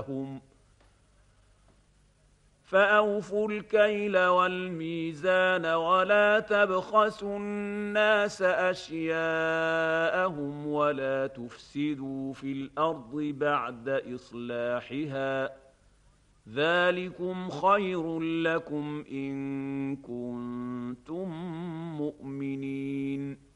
فأوفوا الكيل والميزان ولا تبخسوا الناس أشياءهم ولا تفسدوا في الأرض بعد إصلاحها ذلكم خير لكم إن كنتم مؤمنين